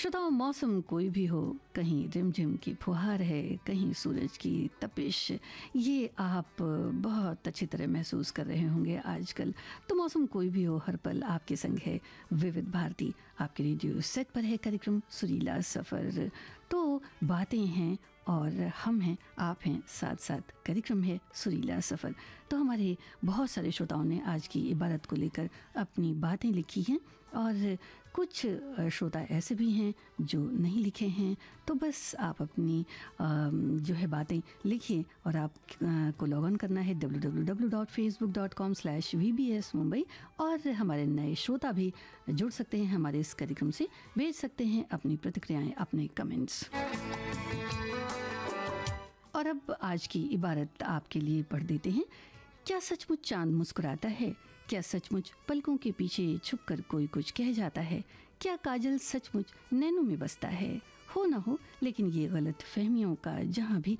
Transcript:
श्रोताओं, मौसम कोई भी हो, कहीं रिमझिम की फुहार है, कहीं सूरज की तपिश, ये आप बहुत अच्छी तरह महसूस कर रहे होंगे आजकल। तो मौसम कोई भी हो, हर पल आपके संग है विविध भारती। आपके रेडियो सेट पर है कार्यक्रम सुरीला सफ़र। तो बातें हैं और हम हैं, आप हैं, साथ साथ कार्यक्रम है सुरीला सफ़र। तो हमारे बहुत सारे श्रोताओं ने आज की इबारत को लेकर अपनी बातें लिखी हैं और कुछ श्रोता ऐसे भी हैं जो नहीं लिखे हैं। तो बस आप अपनी जो है बातें लिखिए और आप को लॉग ऑन करना है www.facebook.com/VBS Mumbai। और हमारे नए श्रोता भी जुड़ सकते हैं हमारे इस कार्यक्रम से, भेज सकते हैं अपनी प्रतिक्रियाएं, अपने कमेंट्स। और अब आज की इबारत आपके लिए पढ़ देते हैं। क्या सचमुच चांद मुस्कुराता है? क्या सचमुच पलकों के पीछे छुपकर कोई कुछ कह जाता है? क्या काजल सचमुच नैनों में बसता है? हो ना हो, लेकिन ये गलत फहमियों का जहाँ भी